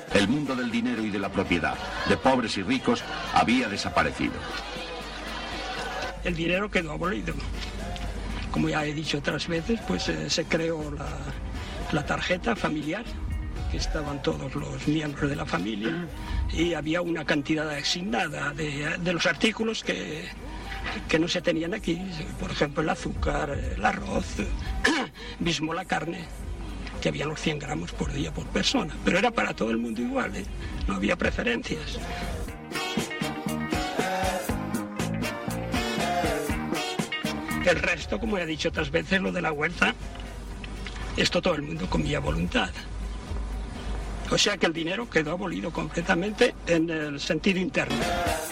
El mundo del dinero y de la propiedad, de pobres y ricos, había desaparecido. El dinero quedó abolido. Como ya he dicho otras veces, pues se creó la tarjeta familiar, que estaban todos los miembros de la familia, y había una cantidad asignada de los artículos que no se tenían aquí. Por ejemplo, el azúcar, el arroz, mismo la carne, que había los 100 gramos por día por persona. Pero era para todo el mundo igual, ¿eh? No había preferencias. El resto, como he dicho otras veces, lo de la huerta, esto todo el mundo comía a voluntad. O sea que el dinero quedó abolido completamente en el sentido interno.